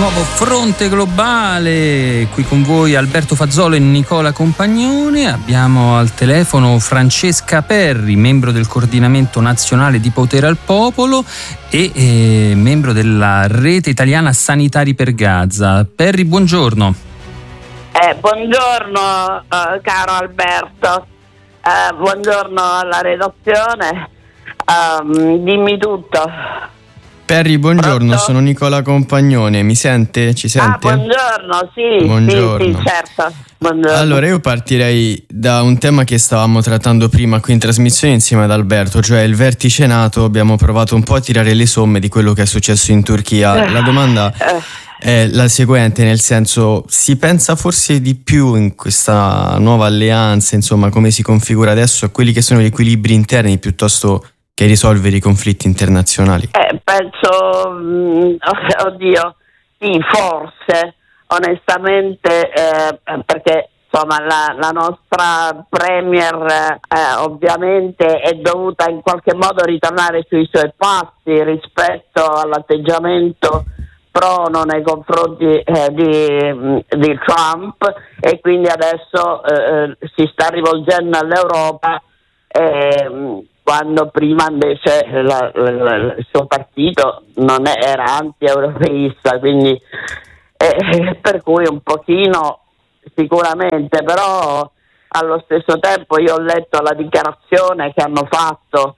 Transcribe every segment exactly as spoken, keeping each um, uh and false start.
nuovo Fronte Globale. Qui con voi Alberto Fazzolo e Nicola Compagnone. Abbiamo al telefono Francesca Perri, membro del Coordinamento Nazionale di Potere al Popolo e eh, membro della Rete Italiana Sanitari per Gaza. Perri, buongiorno. Eh, buongiorno eh, caro Alberto, eh, buongiorno alla redazione, um, dimmi tutto. Perri, buongiorno. Pronto? Sono Nicola Compagnone, mi sente? Ci sente? Ah, buongiorno, sì, buongiorno. sì, sì, certo. Buongiorno. Allora, io partirei da un tema che stavamo trattando prima qui in trasmissione insieme ad Alberto, cioè il vertice NATO. Abbiamo provato un po' a tirare le somme di quello che è successo in Turchia. La domanda è la seguente, nel senso, si pensa forse di più in questa nuova alleanza, insomma, come si configura adesso, a quelli che sono gli equilibri interni piuttosto che risolvere i conflitti internazionali? Eh, penso, mh, oddio, sì, forse, onestamente, eh, perché insomma la, la nostra premier eh, ovviamente è dovuta in qualche modo ritornare sui suoi passi rispetto all'atteggiamento prono nei confronti eh, di, di Trump, e quindi adesso eh, si sta rivolgendo all'Europa, eh, quando prima invece la, la, il suo partito non era anti-europeista, quindi eh, per cui un pochino sicuramente, però allo stesso tempo io ho letto la dichiarazione che hanno fatto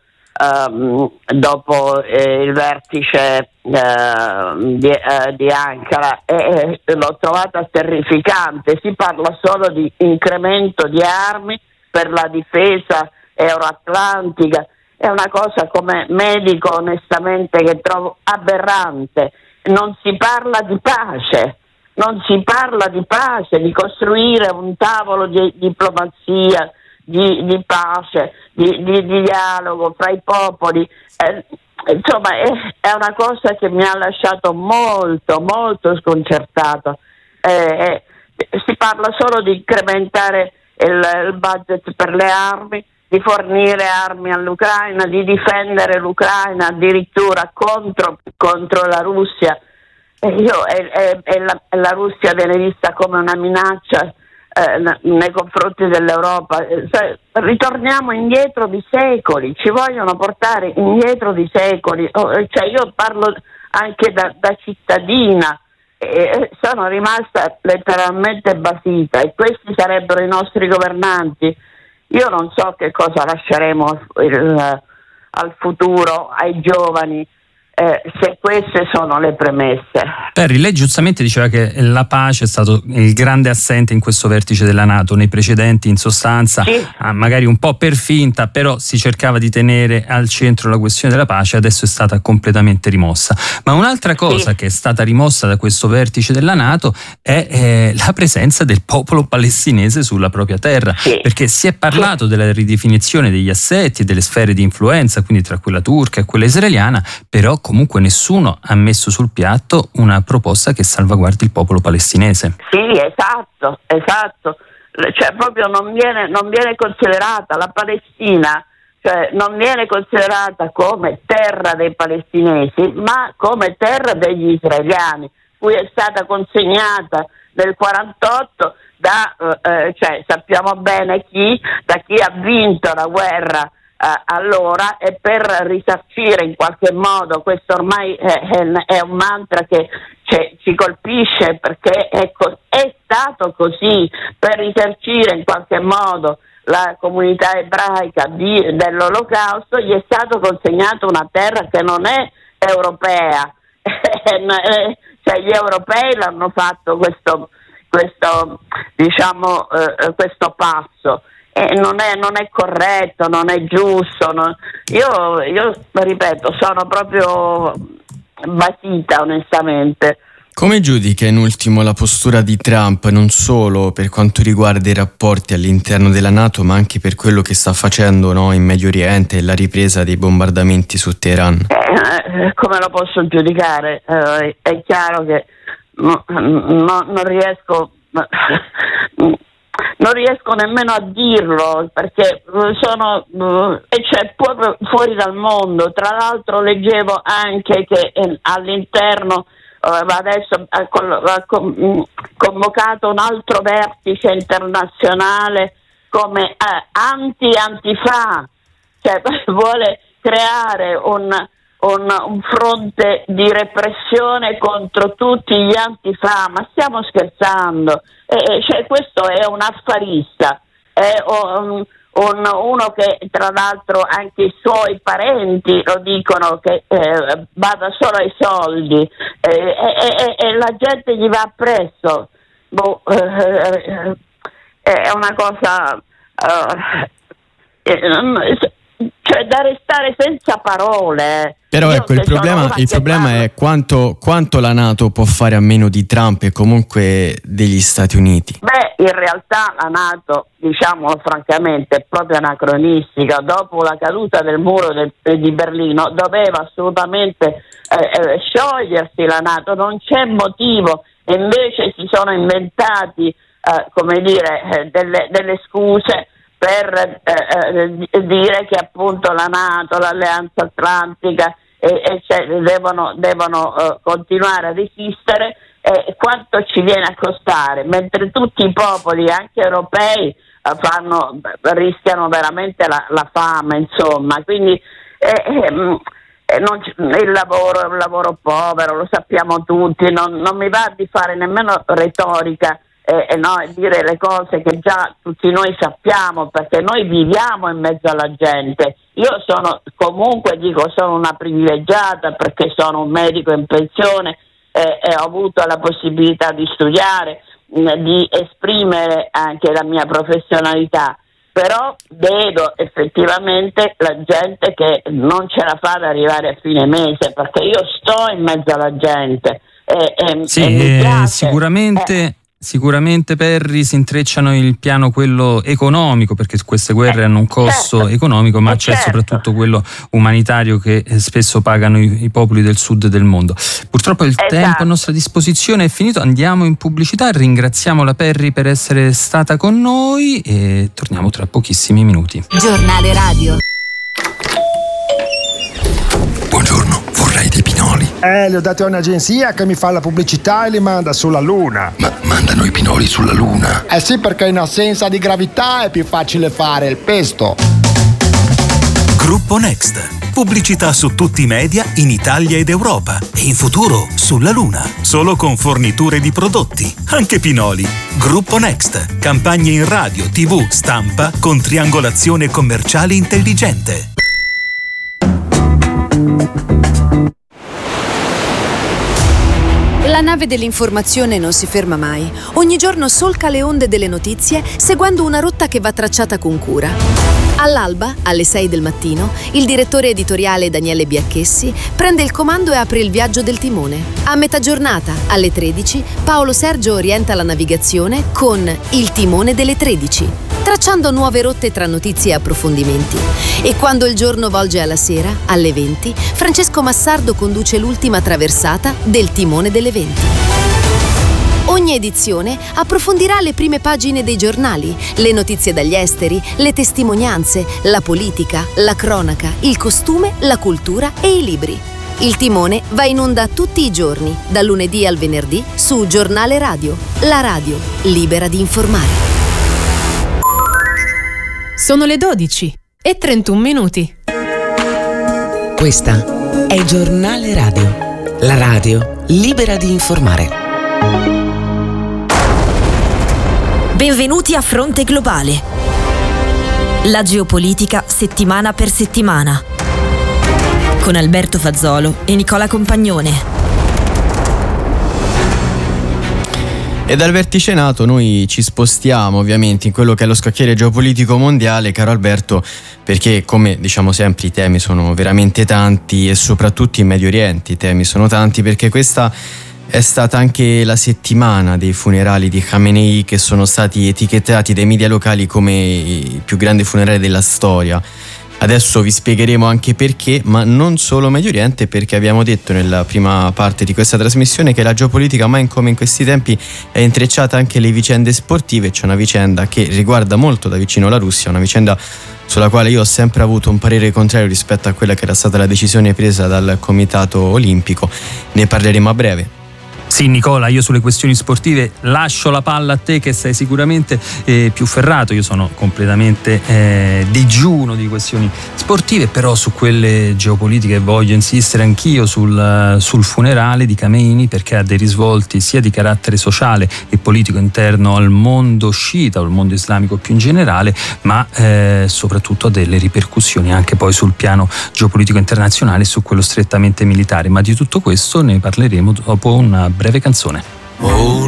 um, dopo eh, il vertice eh, di, eh, di Ankara, e eh, l'ho trovata terrificante. Si parla solo di incremento di armi per la difesa euroatlantica. È una cosa, come medico, onestamente, che trovo aberrante. Non si parla di pace, non si parla di pace, di costruire un tavolo di diplomazia, di, di pace, di, di, di dialogo fra i popoli. Eh, insomma, è, è una cosa che mi ha lasciato molto, molto sconcertato. Eh, eh, si parla solo di incrementare il, il budget per le armi, di fornire armi all'Ucraina, di difendere l'Ucraina addirittura contro, contro la Russia. E io e, e, e la, la Russia viene vista come una minaccia eh, nei confronti dell'Europa. Cioè, ritorniamo indietro di secoli, ci vogliono portare indietro di secoli. Oh, cioè, io parlo anche da, da cittadina, e sono rimasta letteralmente basita, e questi sarebbero i nostri governanti. Io non so che cosa lasceremo il, al futuro, ai giovani, eh, se queste sono le premesse. Perri, lei giustamente diceva che la pace è stato il grande assente in questo vertice della NATO. Nei precedenti, in sostanza, sì. ah, magari un po' per finta, però si cercava di tenere al centro la questione della pace. Adesso è stata completamente rimossa. Ma un'altra cosa sì. che è stata rimossa da questo vertice della NATO è eh, la presenza del popolo palestinese sulla propria terra, sì. perché si è parlato sì. della ridefinizione degli assetti e delle sfere di influenza, quindi tra quella turca e quella israeliana, però comunque nessuno ha messo sul piatto una proposta che salvaguardi il popolo palestinese. Sì, esatto, esatto. Cioè proprio non viene, non viene considerata la Palestina, cioè non viene considerata come terra dei palestinesi, ma come terra degli israeliani, cui è stata consegnata nel quarantotto da, eh, cioè sappiamo bene chi, da chi ha vinto la guerra Uh, allora, e per risarcire in qualche modo, questo ormai è, è, è un mantra che cioè, ci colpisce, perché è, co- è stato così, per risarcire in qualche modo la comunità ebraica di, dell'Olocausto, gli è stato consegnato una terra che non è europea. Cioè gli europei l'hanno fatto questo, questo diciamo eh, questo passo. Eh, non è, non è corretto, non è giusto. Non... Io, io ripeto, sono proprio basita, onestamente. Come giudica in ultimo la postura di Trump, non solo per quanto riguarda i rapporti all'interno della NATO, ma anche per quello che sta facendo, no, in Medio Oriente e la ripresa dei bombardamenti su Teheran? Eh, come lo posso giudicare? Eh, è chiaro che no, no, non riesco... Non riesco nemmeno a dirlo, perché sono e cioè proprio fuori dal mondo. Tra l'altro leggevo anche che all'interno adesso ha convocato un altro vertice internazionale come eh, anti-antifa, cioè vuole creare un, un, un fronte di repressione contro tutti gli antifa. Ma stiamo scherzando? Eh, cioè, questo è un affarista, è un, un, uno che tra l'altro anche i suoi parenti lo dicono che eh, bada solo ai soldi, eh, e, e, e la gente gli va appresso. Boh, eh, è una cosa eh, cioè da restare senza parole. Però Io ecco, il problema, il problema è quanto, quanto la NATO può fare a meno di Trump e comunque degli Stati Uniti. Beh, in realtà la NATO, diciamolo francamente, è proprio anacronistica. Dopo la caduta del muro del, di Berlino doveva assolutamente eh, eh, sciogliersi la NATO, non c'è motivo, e invece si sono inventati eh, come dire eh, delle, delle scuse per eh, eh, dire che appunto la NATO, l'Alleanza Atlantica e, e cioè, devono, devono eh, continuare a resistere, eh, quanto ci viene a costare, mentre tutti i popoli, anche europei, eh, fanno, rischiano veramente la, la fame, insomma. Quindi eh, eh, non c- il lavoro è un lavoro povero, lo sappiamo tutti, non, non mi va di fare nemmeno retorica e eh, no, dire le cose che già tutti noi sappiamo, perché noi viviamo in mezzo alla gente. Io sono comunque, dico, sono una privilegiata perché sono un medico in pensione eh, e ho avuto la possibilità di studiare, mh, di esprimere anche la mia professionalità, però vedo effettivamente la gente che non ce la fa ad arrivare a fine mese, perché io sto in mezzo alla gente e, e, sì, e mi piace. Sicuramente eh. Sicuramente, Perri, si intrecciano il piano quello economico, perché queste guerre eh, hanno un costo certo, economico, ma eh, c'è certo. soprattutto quello umanitario che spesso pagano i, i popoli del sud del mondo. Purtroppo il esatto. tempo a nostra disposizione è finito, andiamo in pubblicità, ringraziamo la Perri per essere stata con noi e torniamo tra pochissimi minuti. Giornale radio. Buongiorno, vorrei dei pinoli. Eh, li ho dati a un'agenzia che mi fa la pubblicità e li manda sulla Luna. Ma mandano i pinoli sulla Luna? Eh sì, perché in assenza di gravità è più facile fare il pesto. Gruppo Next. Pubblicità su tutti i media in Italia ed Europa e in futuro sulla Luna. Solo con forniture di prodotti, anche pinoli. Gruppo Next. Campagne in radio, tivù, stampa con triangolazione commerciale intelligente. La nave dell'informazione non si ferma mai. Ogni giorno solca le onde delle notizie seguendo una rotta che va tracciata con cura. All'alba, alle sei del mattino, il direttore editoriale Daniele Biacchessi prende il comando e apre il viaggio del timone. A metà giornata, alle tredici, Paolo Sergio orienta la navigazione con Il timone delle tredici, tracciando nuove rotte tra notizie e approfondimenti. E quando il giorno volge alla sera, alle venti, Francesco Massardo conduce l'ultima traversata del timone delle venti. Ogni edizione approfondirà le prime pagine dei giornali, le notizie dagli esteri, le testimonianze, la politica, la cronaca, il costume, la cultura e i libri. Il timone va in onda tutti i giorni, dal lunedì al venerdì, su Giornale Radio, la radio libera di informare. Sono le dodici e trentuno minuti. Questa è Giornale Radio, la radio libera di informare. Benvenuti a Fronte Globale. La geopolitica settimana per settimana. Con Alberto Fazzolo e Nicola Compagnone. E dal vertice NATO noi ci spostiamo ovviamente in quello che è lo scacchiere geopolitico mondiale, caro Alberto, perché come diciamo sempre i temi sono veramente tanti e soprattutto in Medio Oriente i temi sono tanti, perché questa è stata anche la settimana dei funerali di Khamenei, che sono stati etichettati dai media locali come i più grandi funerali della storia. Adesso vi spiegheremo anche perché, ma non solo Medio Oriente, perché abbiamo detto nella prima parte di questa trasmissione che la geopolitica mai come in questi tempi è intrecciata anche le vicende sportive. C'è una vicenda che riguarda molto da vicino la Russia, una vicenda sulla quale io ho sempre avuto un parere contrario rispetto a quella che era stata la decisione presa dal Comitato Olimpico. Ne parleremo a breve. Sì, Nicola, io sulle questioni sportive lascio la palla a te, che sei sicuramente eh, più ferrato. Io sono completamente eh, digiuno di questioni sportive, però su quelle geopolitiche voglio insistere anch'io sul, sul funerale di Khamenei, perché ha dei risvolti sia di carattere sociale e politico interno al mondo sciita o al mondo islamico più in generale, ma eh, soprattutto ha delle ripercussioni anche poi sul piano geopolitico internazionale e su quello strettamente militare. Ma di tutto questo ne parleremo dopo una breve canzone. Oh